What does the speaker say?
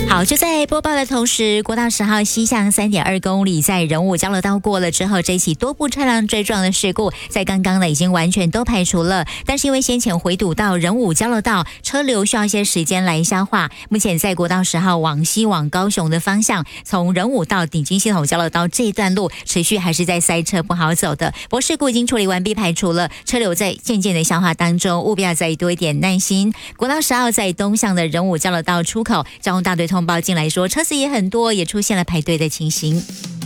好，就在播报的同时，国道10号西向3.2公里，在仁武交流道过了之后，这起多部车辆追撞的事故，在刚刚呢已经完全都排除了。但是因为先前回堵到仁武交流道，车流需要一些时间来消化。目前在国道10号往西往高雄的方向，从仁武到顶金系统交流道这一段路，持续还是在塞车，不好走的。不过事故已经处理完毕，排除了，车流在渐渐的消化当中，务必要再多一点耐心。国道10号在东向的仁武交流道出口，交通大队通报进来说，车子也很多，也出现了排队的情形。